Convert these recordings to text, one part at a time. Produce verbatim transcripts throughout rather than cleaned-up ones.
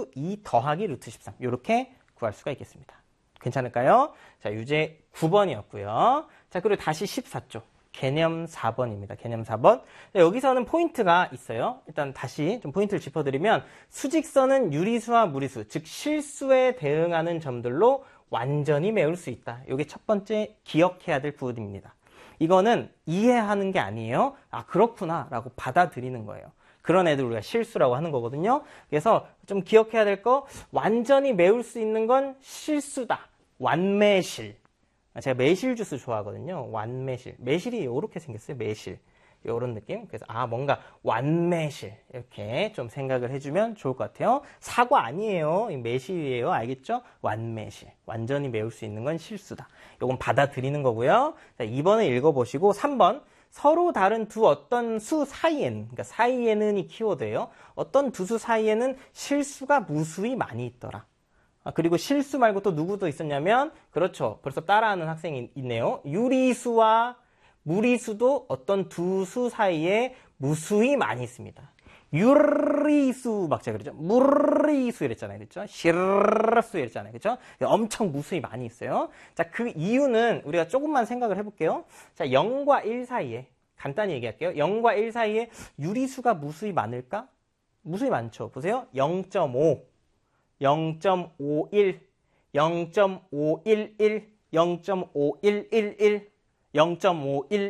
루트 이 더하기 루트 십삼. 이렇게 구할 수가 있겠습니다. 괜찮을까요? 자, 유제 구 번이었고요. 자, 그리고 다시 십사 쪽. 개념 사 번입니다. 개념 사 번. 자, 여기서는 포인트가 있어요. 일단 다시 좀 포인트를 짚어드리면 수직선은 유리수와 무리수, 즉 실수에 대응하는 점들로 완전히 메울 수 있다. 이게 첫 번째 기억해야 될 부분입니다. 이거는 이해하는 게 아니에요. 아, 그렇구나 라고 받아들이는 거예요. 그런 애들 우리가 실수라고 하는 거거든요. 그래서 좀 기억해야 될 거, 완전히 메울 수 있는 건 실수다. 완매실. 제가 매실 주스 좋아하거든요. 완매실. 매실이 이렇게 생겼어요. 매실. 이런 느낌. 그래서 아, 뭔가 완매실. 이렇게 좀 생각을 해주면 좋을 것 같아요. 사과 아니에요. 매실이에요. 알겠죠? 완매실. 완전히 메울 수 있는 건 실수다. 이건 받아들이는 거고요. 자, 이 번을 읽어보시고 삼 번. 서로 다른 두 어떤 수 사이에는, 그러니까 사이에는 이 키워드예요. 어떤 두 수 사이에는 실수가 무수히 많이 있더라. 아, 그리고 실수 말고 또 누구도 있었냐면, 그렇죠. 벌써 따라하는 학생이 있네요. 유리수와 무리수도 어떤 두 수 사이에 무수히 많이 있습니다. 유리수 막 제가 그랬죠. 무리수 이랬잖아요. 그렇죠? 실수 이랬잖아요. 그렇죠? 엄청 무수히 많이 있어요. 자, 그 이유는 우리가 조금만 생각을 해볼게요. 자, 영과 일 사이에 간단히 얘기할게요. 영과 일 사이에 유리수가 무수히 많을까? 무수히 많죠. 보세요. 영 점 오, 영 점 오일, 영 점 오일일, 영 점 오일일일, 영 점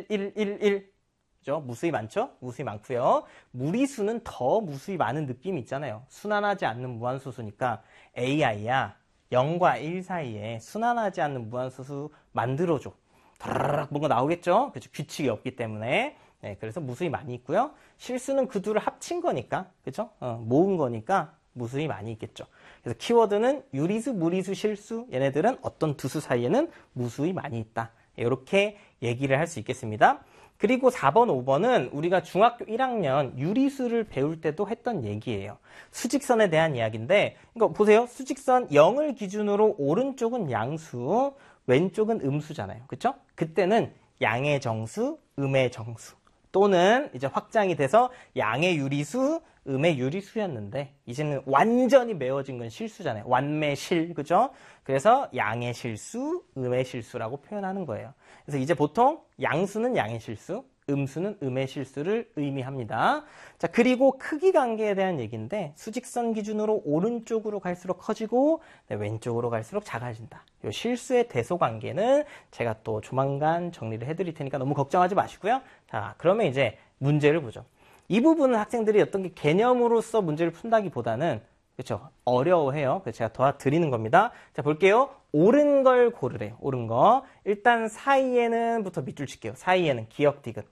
오일일일일. 그죠? 무수히 많죠? 무수히 많고요. 무리수는 더 무수히 많은 느낌이 있잖아요. 순환하지 않는 무한소수니까 에이아이야 영과 일 사이에 순환하지 않는 무한소수 만들어줘. 다라락 뭔가 나오겠죠? 그죠? 규칙이 없기 때문에. 네, 그래서 무수히 많이 있고요. 실수는 그 둘을 합친 거니까, 그죠? 어, 모은 거니까 무수히 많이 있겠죠. 그래서 키워드는 유리수, 무리수, 실수. 얘네들은 어떤 두 수 사이에는 무수히 많이 있다. 이렇게 얘기를 할 수 있겠습니다. 그리고 사 번, 오 번은 우리가 중학교 일 학년 유리수를 배울 때도 했던 얘기예요. 수직선에 대한 이야기인데, 이거 보세요. 수직선 영을 기준으로 오른쪽은 양수, 왼쪽은 음수잖아요. 그쵸? 그때는 양의 정수, 음의 정수. 또는 이제 확장이 돼서 양의 유리수, 음의 유리수였는데, 이제는 완전히 메워진 건 실수잖아요. 완매실, 그죠? 그래서 양의 실수, 음의 실수라고 표현하는 거예요. 그래서 이제 보통 양수는 양의 실수, 음수는 음의 실수를 의미합니다. 자, 그리고 크기 관계에 대한 얘기인데, 수직선 기준으로 오른쪽으로 갈수록 커지고, 네, 왼쪽으로 갈수록 작아진다. 이 실수의 대소 관계는 제가 또 조만간 정리를 해드릴 테니까 너무 걱정하지 마시고요. 자, 그러면 이제 문제를 보죠. 이 부분은 학생들이 어떤 게 개념으로서 문제를 푼다기보다는, 그렇죠, 어려워해요. 그래서 제가 도와드리는 겁니다. 자, 볼게요. 옳은 걸 고르래요. 옳은 거. 일단 사이에는부터 밑줄 칠게요. 사이에는 기억 디귿.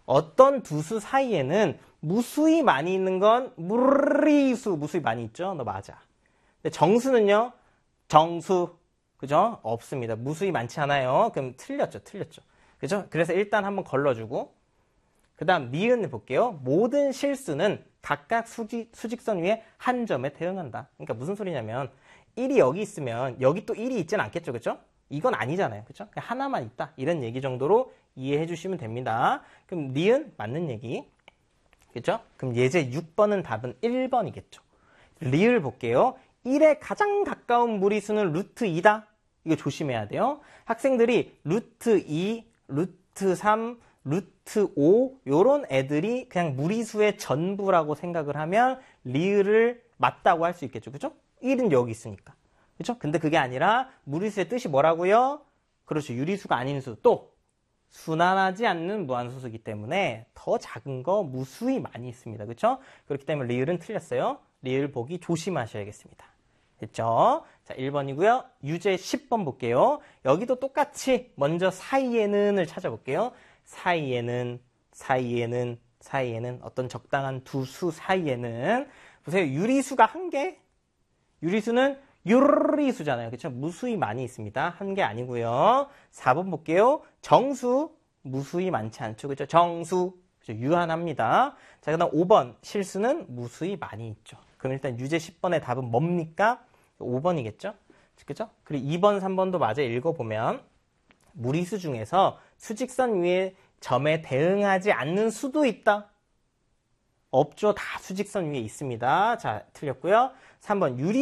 어떤 두 수 사이에는 무수히 많이 있는 건 무리수. 무수히 많이 있죠? 너 맞아. 근데 정수는요? 정수. 그죠? 없습니다. 무수히 많지 않아요. 그럼 틀렸죠. 틀렸죠. 그죠? 그래서 일단 한번 걸러주고, 그 다음 니은을 볼게요. 모든 실수는 각각 수직, 수직선 위에 한 점에 대응한다. 그러니까 무슨 소리냐면 일이 여기 있으면 여기 또 일이 있지는 않겠죠. 그죠? 이건 아니잖아요. 그죠? 그냥 하나만 있다. 이런 얘기 정도로 이해해 주시면 됩니다. 그럼 니은 맞는 얘기. 그죠? 그럼 예제 육 번은 답은 일 번이겠죠. 리을 볼게요. 일에 가장 가까운 무리수는 루트 이다. 이거 조심해야 돼요. 학생들이 루트 이, 루트 삼, 루트 오 요런 애들이 그냥 무리수의 전부라고 생각을 하면 리을을 맞다고 할 수 있겠죠. 그죠? 일은 여기 있으니까. 그죠? 근데 그게 아니라 무리수의 뜻이 뭐라고요? 그렇죠. 유리수가 아닌 수. 또 순환하지 않는 무한소수이기 때문에 더 작은 거 무수히 많이 있습니다. 그렇죠? 그렇기 때문에 리을은 틀렸어요. 리을 보기 조심하셔야겠습니다. 됐죠? 자, 일 번이고요. 유제 십 번 볼게요. 여기도 똑같이 먼저 사이에는을 찾아볼게요. 사이에는, 사이에는, 사이에는 어떤 적당한 두 수 사이에는 보세요. 유리수가 한 개? 유리수는 유리수잖아요. 그렇죠? 무수히 많이 있습니다. 한 개 아니고요. 사 번 볼게요. 정수, 무수히 많지 않죠. 그렇죠? 정수, 그렇죠? 유한합니다. 자, 그다음 오 번 실수는 무수히 많이 있죠. 그럼 일단 유제 십 번의 답은 뭡니까? 오 번이겠죠? 그죠? 그리고 이 번, 삼 번도 마저 읽어보면 무리수 중에서 수직선 위에 점에 대응하지 않는 수도 있다. 없죠. 다 수직선 위에 있습니다. 자, 틀렸고요. 삼 번 유리